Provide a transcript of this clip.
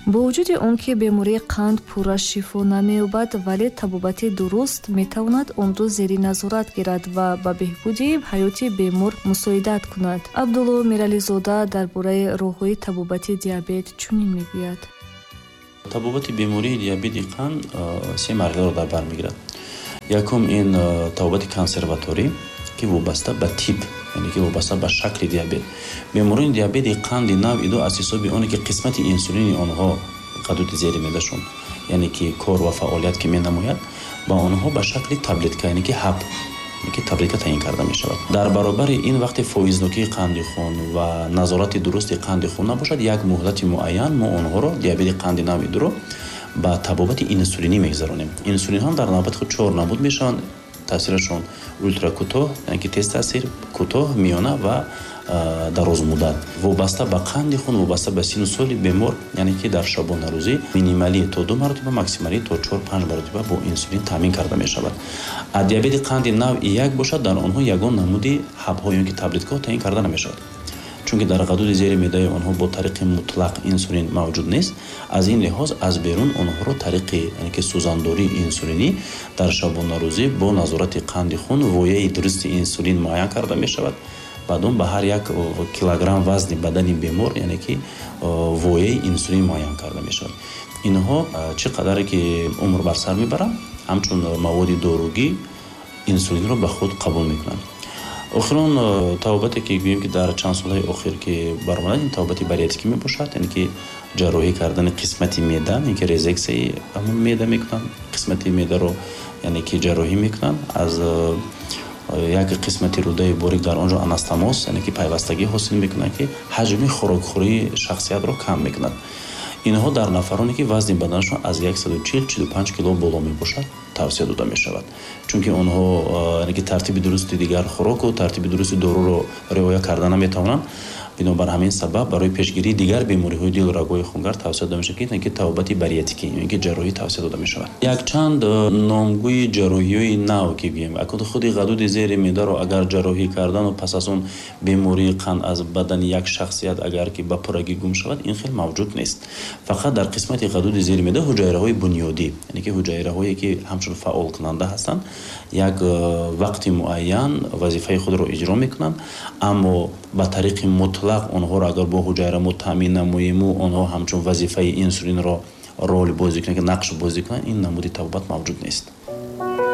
бо вуҷуди он ки бемории қанд пурра шифо намеёбад, вале табобати дуруст метавонад онро зери назорат гирад ва ба беҳбуди ҳаёти бемор мусоидат кунад. Абдулло Мирализода дар бораи роҳҳои табобати диабет чунин мегӯяд. табобати бемории диабети қанд се марҳиларо дар бар мегирад. Якум ин табобати консерваторӣ ки вобаста ба тип, яъне ки вобаста ба шакли диабет. Бемории диабети қанди навъи 2 аз ҳисоби оне ки қисмати инсулини онҳо қадуди зери меъдашон, яъне ки кор ва фаъолият ки менамояд, ба онҳо ба шакли таблетка, яъне ки ҳаб, яъне ки таблетка таъин карда мешавад. Дар баробари ин вақте фоизнокии қанди хун ва назорати дурусти қанди хун набошад, як муҳлати муайян мо онҳоро диабети қанди навъи 2ро ба табобати инсулинӣ мегзаронем. Инсулинҳо дар навбати худ 4 намуд мешаванд. таъсирашон ультракӯтоҳ, яъне ки тез таъсир, кӯтоҳ, миёна ва дарозмуддат. Вобаста ба қанди хун, вобаста ба сину соли бемор, яъне ки дар шабонарӯзӣ минималӣ то 2 маротиба, максималӣ то 4-5 маротиба бо инсулин таъмин карда мешавад. Диабети қанди навъи 1 бошад, дар онҳо ягон намуди ҳабҳо ё ки таблеткаҳо таъин карда намешавад. чунки дар қадуди зери меъдаи онҳо бо тариқи мутлақ инсулин мавҷуд нест. Аз ин лиҳоз аз берун онҳоро тариқи, яъне ки сӯзандории инсулинӣ дар шабонарӯзӣ бо назорати қанди хун вояи дурусти инсулин муайян карда мешавад. баъдон ба ҳар 1 килограмм вазни бадани бемор, яъне ки вояи инсулин муайян карда мешавад. инҳо чӣ қадаре ки умр бар сар мебаранд, ҳамчун маводи доругӣ инсулинро ба худ қабул мекунанд. охирон табобате ки гӯем ки дар чанд солҳои охир ки баромадад, ин табобати бариатикӣ мебошад, яъне ки ҷарроҳӣ кардани қисмати меъда, яъне ки резексияи ҳамон меъда мекунанд, қисмати меъдаро яъне ки ҷарроҳӣ мекунанд, аз як қисмати рӯдаи борик дар онҷо анастамоз, яъне ки пайвастагӣ ҳосил мекунанд ки ҳаҷми хӯрокхӯрии шахсиятро кам мекунад. инҳо дар нафароне ки вазни баданашон аз 140-45 кило боло мебошад тавсия дода мешавад, чунки онҳо яъне ки тартиби дурусти дигар хӯроку тартиби дурусти доруро риоя карда наметавонанд. бинобар ҳамин сабаб барои пешгирии дигар бемориҳои дилу рагҳои хунгар тавсия дода мешавад ки табобати бариатикӣ ё ки ҷарроҳӣ тавсия дода мешавад. якчанд номгӯи ҷарроҳиҳои нав ки гӯем, худи қадуди зери меъдаро агар ҷарроҳӣ кардану пас аз он бемории қанд аз бадани як шахсият агар ки ба пуррагӣ гум шавад, ин хел мавҷуд нест. фақат дар қисмати қадуди зери меъда ҳуҷайраҳои бунёдӣ, яъне ки ҳуҷайраҳое ки ҳамчун фаъол кунанда ҳастанд, як вақти муайян вазифаи худро иҷро мекунанд, аммо ба тариқи мутлақ онҳоро агар бо ҳуҷайрамо таъмин намоему, онҳо ҳамчун вазифаи инсулинро роли бозӣ кунанд, ки нақш бозӣ кунанд, ин намуди табобат мавҷуд нест.